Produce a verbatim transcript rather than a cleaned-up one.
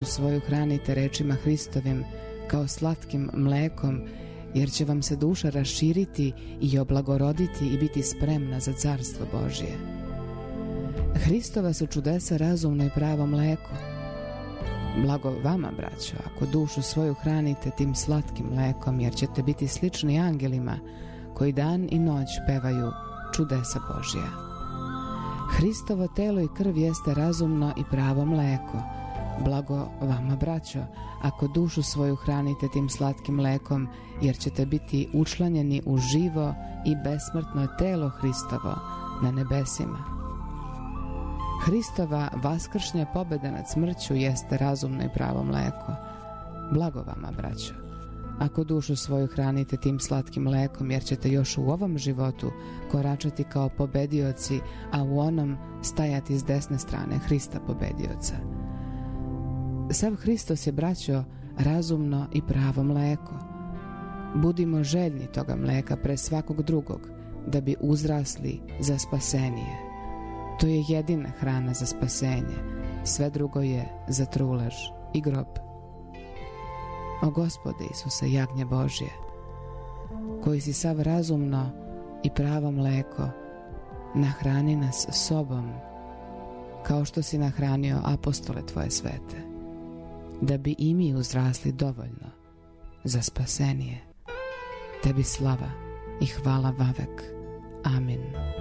svoju hranite rečima Hristovim kao slatkim mlekom, jer će vam se duša raširiti i oblagoroditi i biti spremna za carstvo Božje. Hristova su čudesa razumno i pravo mleko. Blago vama, braćo, ako dušu svoju hranite tim slatkim mlekom, jer ćete biti slični angelima koji dan i noć pevaju čudesa Božja. Hristovo telo i krv jeste razumno i pravo mleko. Blago vama, braćo, ako dušu svoju hranite tim slatkim mlekom, jer ćete biti učlanjeni u živo i besmrtno telo Hristovo na nebesima. Hristova vaskršnja pobjeda nad smrću jeste razumno i pravo mleko. Blago vama, braćo, ako dušu svoju hranite tim slatkim mlekom, jer ćete još u ovom životu koračati kao pobedioci, a u onom stajati s desne strane Hrista pobedioca. Sav Hristos je, braćo, razumno i pravo mleko. Budimo željni toga mleka pre svakog drugog, da bi uzrasli za spasenje. To je jedina hrana za spasenje, sve drugo je za trulež i grob. O Gospode Isuse, jagnje Božje, koji si sav razumno i pravo mleko, nahrani nas sobom, kao što si nahranio apostole tvoje svete, da bi i mi uzrasli dovoljno za spasenje. Tebi slava i hvala vavek. Amin.